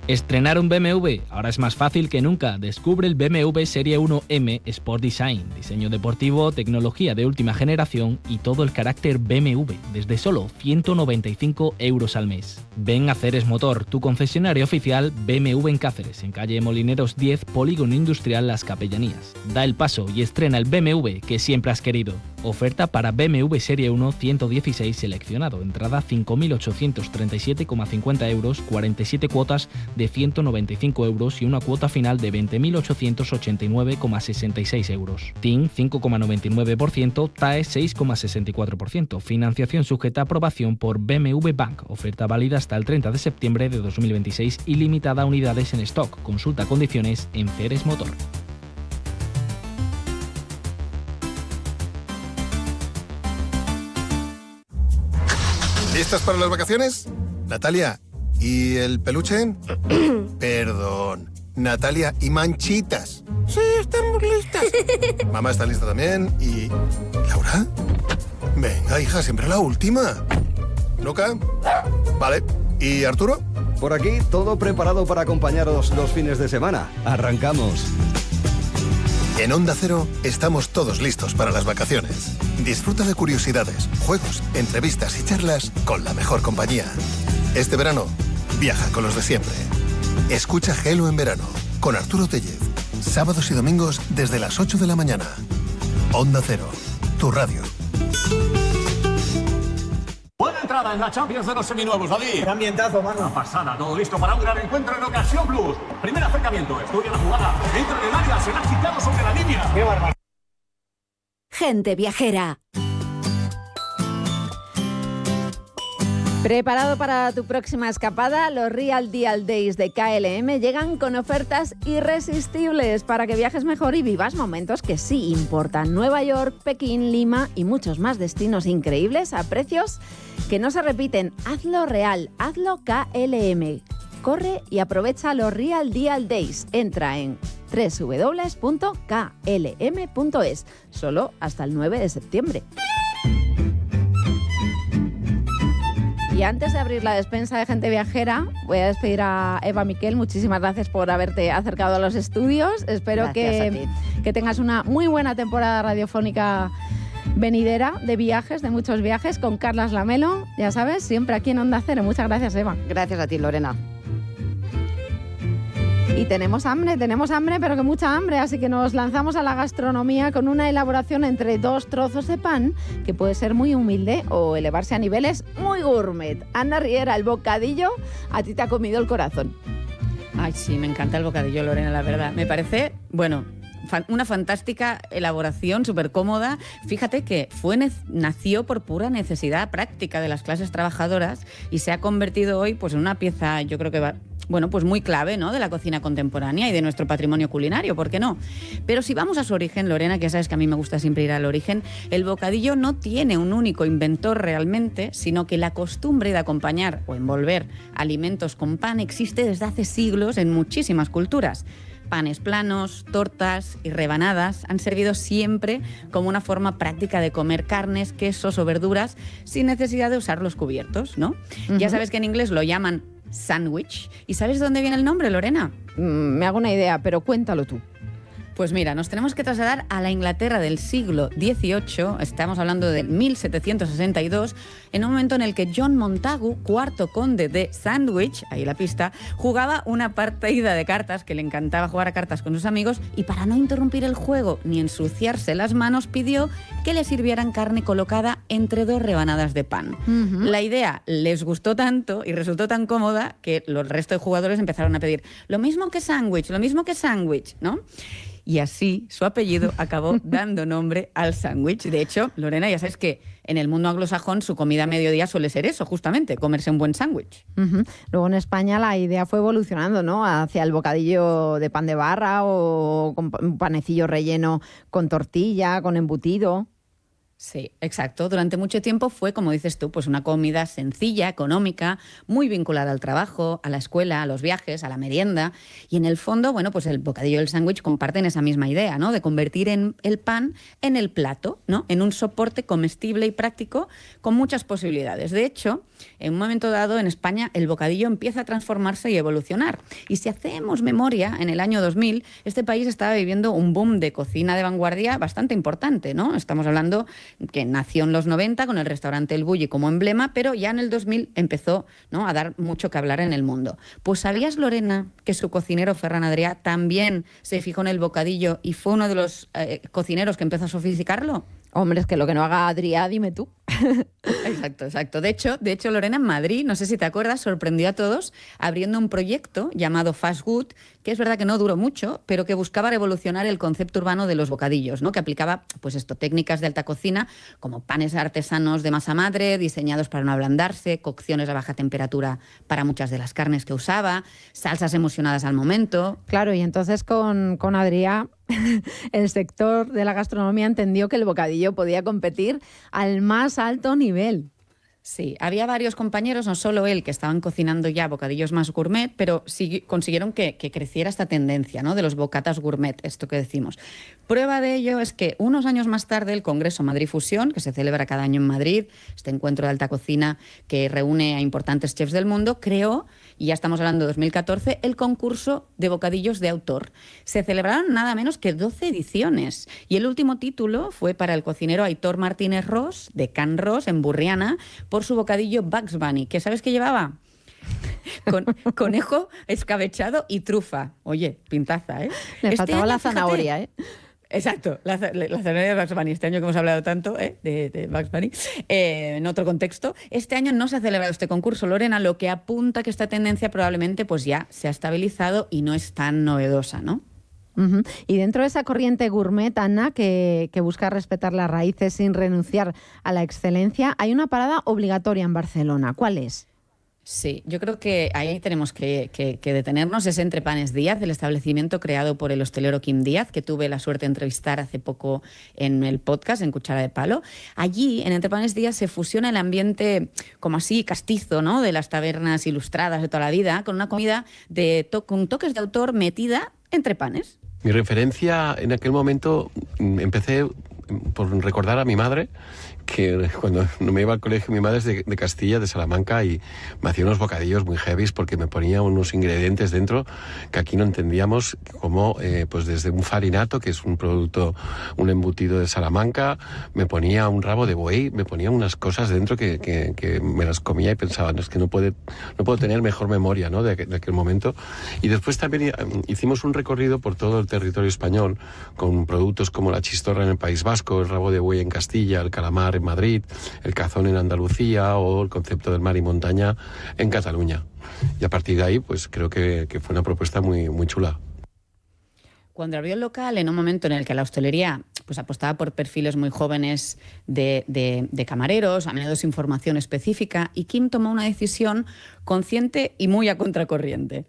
Estrenar un BMW ahora es más fácil que nunca. Descubre el BMW Serie 1M Sport Design, diseño deportivo, tecnología de última generación y todo el carácter BMW, desde solo 195 € al mes. Ven a Ceres Motor, tu concesionario oficial BMW en Cáceres, en calle Molineros 10, Polígono Industrial Las Capellanías. Da el paso y estrena el BMW que siempre has querido. Oferta para BMW Serie 1 116 seleccionado. Entrada 5.837,50 €, 47 cuotas de 195 € y una cuota final de 20.889,66 €. TIN 5,99%, TAE 6,64%. Financiación sujeta a aprobación por BMW Bank. Oferta válida hasta el 30 de septiembre de 2026 y limitada a unidades en stock. Consulta condiciones en Ceres Motor. ¿Listas para las vacaciones? Natalia, ¿y el peluche? Perdón. Natalia, ¿y Manchitas? Sí, estamos listas. Mamá está lista también. ¿Y Laura? Venga, hija, siempre la última. ¿Luca? Vale. ¿Y Arturo? Por aquí, todo preparado para acompañaros los fines de semana. ¡Arrancamos! En Onda Cero estamos todos listos para las vacaciones. Disfruta de curiosidades, juegos, entrevistas y charlas con la mejor compañía. Este verano, viaja con los de siempre. Escucha Gelo en verano con Arturo Tellez. Sábados y domingos desde las 8 de la mañana. Onda Cero, tu radio. Buena entrada en la Champions de los seminuevos, David. Gran ambientazo, mano. Una pasada, todo listo para un gran encuentro en Ocasión Plus. Primer acercamiento, estudia la jugada. Entra en el área, será quitado sobre la línea. ¡Qué bárbaro! Gente viajera. ¿Preparado para tu próxima escapada? Los Real Deal Days de KLM llegan con ofertas irresistibles para que viajes mejor y vivas momentos que sí importan. Nueva York, Pekín, Lima y muchos más destinos increíbles a precios que no se repiten. Hazlo real, hazlo KLM. Corre y aprovecha los Real Deal Days. Entra en www.klm.es. Solo hasta el 9 de septiembre. Y antes de abrir la despensa de Gente Viajera, voy a despedir a Eva Miquel. Muchísimas gracias por haberte acercado a los estudios. Espero que tengas una muy buena temporada radiofónica venidera de viajes, de muchos viajes, con Carlas Lamelo, ya sabes, siempre aquí en Onda Cero. Muchas gracias, Eva. Gracias a ti, Lorena. Y tenemos hambre, pero que mucha hambre, así que nos lanzamos a la gastronomía con una elaboración entre dos trozos de pan, que puede ser muy humilde o elevarse a niveles muy gourmet. Ana Riera, el bocadillo, a ti te ha comido el corazón. Ay, sí, me encanta el bocadillo, Lorena, la verdad. Me parece, bueno, una fantástica elaboración, súper cómoda. Fíjate que nació por pura necesidad práctica de las clases trabajadoras y se ha convertido hoy pues en una pieza, yo creo que pues muy clave, ¿no?, de la cocina contemporánea y de nuestro patrimonio culinario, ¿por qué no? Pero si vamos a su origen, Lorena, que ya sabes que a mí me gusta siempre ir al origen, el bocadillo no tiene un único inventor realmente, sino que la costumbre de acompañar o envolver alimentos con pan existe desde hace siglos en muchísimas culturas. Panes planos, tortas y rebanadas han servido siempre como una forma práctica de comer carnes, quesos o verduras sin necesidad de usar los cubiertos, ¿no? Uh-huh. Ya sabes que en inglés lo llaman sándwich. ¿Y sabes de dónde viene el nombre, Lorena? Me hago una idea, pero cuéntalo tú. Pues mira, nos tenemos que trasladar a la Inglaterra del siglo XVIII, estamos hablando de 1762, en un momento en el que John Montagu, cuarto conde de Sandwich, ahí la pista, jugaba una partida de cartas, que le encantaba jugar a cartas con sus amigos, y para no interrumpir el juego ni ensuciarse las manos, pidió que le sirvieran carne colocada entre dos rebanadas de pan. Uh-huh. La idea les gustó tanto y resultó tan cómoda que los restos de jugadores empezaron a pedir lo mismo que sándwich, ¿no? Y así su apellido acabó dando nombre al sándwich. De hecho, Lorena, ya sabes que en el mundo anglosajón su comida a mediodía suele ser eso, justamente, comerse un buen sándwich. Uh-huh. Luego en España la idea fue evolucionando, ¿no?, hacia el bocadillo de pan de barra o con un panecillo relleno con tortilla, con embutido. Sí, exacto. Durante mucho tiempo fue, como dices tú, pues una comida sencilla, económica, muy vinculada al trabajo, a la escuela, a los viajes, a la merienda. Y en el fondo, bueno, pues el bocadillo y el sándwich comparten esa misma idea, ¿no?, de convertir el pan en el plato, ¿no?, en un soporte comestible y práctico con muchas posibilidades. De hecho, en un momento dado en España el bocadillo empieza a transformarse y evolucionar. Y si hacemos memoria, en el año 2000 este país estaba viviendo un boom de cocina de vanguardia bastante importante, ¿no? Estamos hablando que nació en los 90 con el restaurante El Bulli como emblema, pero ya en el 2000 empezó, ¿no?, a dar mucho que hablar en el mundo. Pues ¿sabías, Lorena, que su cocinero Ferran Adrià también se fijó en el bocadillo y fue uno de los cocineros que empezó a sofisticarlo? Hombre, es que lo que no haga Adrià, dime tú. Exacto. De hecho, Lorena, en Madrid, no sé si te acuerdas, sorprendió a todos abriendo un proyecto llamado Fast Good, que es verdad que no duró mucho, pero que buscaba revolucionar el concepto urbano de los bocadillos, ¿no? Que aplicaba, pues esto, técnicas de alta cocina, como panes artesanos de masa madre, diseñados para no ablandarse, cocciones a baja temperatura para muchas de las carnes que usaba, salsas emulsionadas al momento. Claro, y entonces con Adrià el sector de la gastronomía entendió que el bocadillo podía competir al más alto nivel. Sí, había varios compañeros, no solo él, que estaban cocinando ya bocadillos más gourmet, pero sí consiguieron que creciera esta tendencia, ¿no?, de los bocatas gourmet, esto que decimos. Prueba de ello es que unos años más tarde el Congreso Madrid Fusión, que se celebra cada año en Madrid, este encuentro de alta cocina que reúne a importantes chefs del mundo, creó, y ya estamos hablando de 2014, el concurso de bocadillos de autor. Se celebraron nada menos que 12 ediciones y el último título fue para el cocinero Aitor Martínez Ros, de Can Ros, en Burriana, por su bocadillo Bugs Bunny, que ¿sabes qué llevaba? Conejo escabechado y trufa. Oye, pintaza, ¿eh? Le faltaba la zanahoria, ¿eh? Exacto, la zanahoria de Bugs Bunny. Este año que hemos hablado tanto de Bugs Bunny, en otro contexto, este año no se ha celebrado este concurso, Lorena, lo que apunta que esta tendencia probablemente pues ya se ha estabilizado y no es tan novedosa, ¿no? Uh-huh. Y dentro de esa corriente gourmet, Ana, que busca respetar las raíces sin renunciar a la excelencia, hay una parada obligatoria en Barcelona. ¿Cuál es? Sí, yo creo que ahí tenemos que detenernos. Es Entrepanes Díaz, el establecimiento creado por el hostelero Quim Díaz, que tuve la suerte de entrevistar hace poco en el podcast, en Cuchara de Palo. Allí, en Entrepanes Díaz, se fusiona el ambiente como así castizo, ¿no?, de las tabernas ilustradas de toda la vida, con una comida con toques de autor metida entre panes. Mi referencia en aquel momento, empecé por recordar a mi madre, que cuando no me iba al colegio, mi madre es de Castilla, de Salamanca, y me hacía unos bocadillos muy heavies porque me ponía unos ingredientes dentro que aquí no entendíamos, como pues desde un farinato, que es un producto, un embutido de Salamanca, me ponía un rabo de buey, me ponía unas cosas dentro que me las comía y pensaba, no, es que no puedo tener mejor memoria, ¿no?, de aquel momento. Y después también hicimos un recorrido por todo el territorio español con productos como la chistorra en el País Vasco, el rabo de buey en Castilla, el calamar en Madrid, el cazón en Andalucía o el concepto del mar y montaña en Cataluña. Y a partir de ahí, pues creo que fue una propuesta muy, muy chula. Cuando abrió el local, en un momento en el que la hostelería pues apostaba por perfiles muy jóvenes de camareros, a menudo sin formación específica, y Quim tomó una decisión consciente y muy a contracorriente.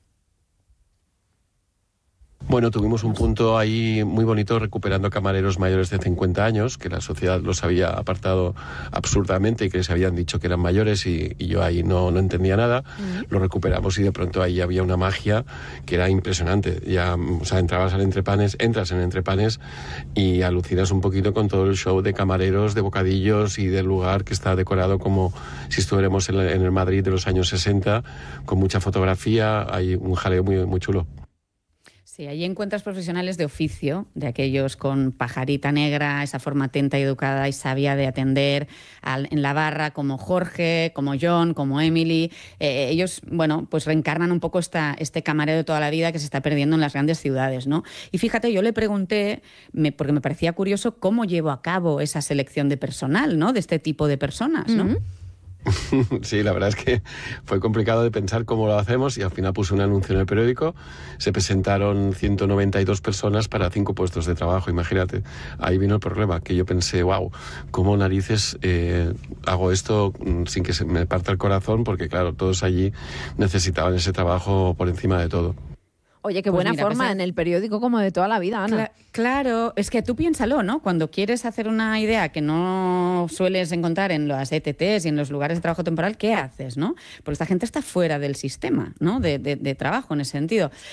Bueno, tuvimos un punto ahí muy bonito recuperando camareros mayores de 50 años, que la sociedad los había apartado absurdamente y que les habían dicho que eran mayores y yo ahí no entendía nada. Lo recuperamos y de pronto ahí había una magia que era impresionante. Ya, o sea, entras en Entrepanes y alucinas un poquito con todo el show de camareros, de bocadillos y del lugar que está decorado como si estuviéramos en el Madrid de los años 60, con mucha fotografía, hay un jaleo muy, muy chulo. Sí, allí encuentras profesionales de oficio, de aquellos con pajarita negra, esa forma atenta y educada y sabia de atender en la barra, como Jorge, como John, como Emily. Ellos, bueno, pues reencarnan un poco este camarero de toda la vida que se está perdiendo en las grandes ciudades, ¿no? Y fíjate, yo le pregunté, porque me parecía curioso, cómo llevo a cabo esa selección de personal, ¿no?, de este tipo de personas, ¿no? Uh-huh. Sí, la verdad es que fue complicado de pensar cómo lo hacemos y al final puse un anuncio en el periódico, se presentaron 192 personas para 5 puestos de trabajo, imagínate. Ahí vino el problema, que yo pensé, wow, ¿cómo narices hago esto sin que se me parta el corazón? Porque claro, todos allí necesitaban ese trabajo por encima de todo. Oye, qué buena forma en el periódico como de toda la vida, Ana. Claro, es que tú piénsalo, ¿no? Cuando quieres hacer una idea que no sueles encontrar en las ETTs y en los lugares de trabajo temporal, ¿qué haces, no? Porque esta gente está fuera del sistema, ¿no?, de trabajo en ese sentido.